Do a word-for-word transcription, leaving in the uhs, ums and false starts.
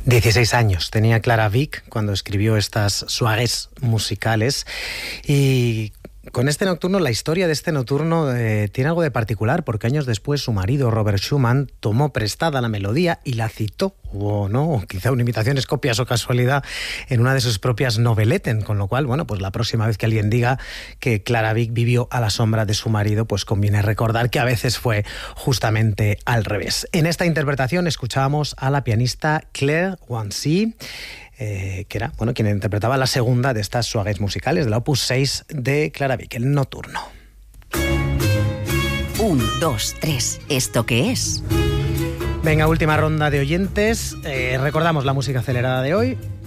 dieciséis años tenía Clara Wieck cuando escribió estas soirées musicales, y con este nocturno, la historia de este nocturno eh, tiene algo de particular, porque años después su marido, Robert Schumann, tomó prestada la melodía y la citó, o no, o quizá una imitación, es copias o casualidad, en una de sus propias Noveletten, con lo cual, bueno, pues la próxima vez que alguien diga que Clara Wieck vivió a la sombra de su marido, pues conviene recordar que a veces fue justamente al revés. En esta interpretación escuchábamos a la pianista Claire Wancy, Eh, que era, bueno, quien interpretaba la segunda de estas soirées musicales de la opus seis de Clara Wieck, el nocturno. Un, dos, tres. ¿Esto qué es? Venga, última ronda de oyentes. Eh, recordamos la música acelerada de hoy.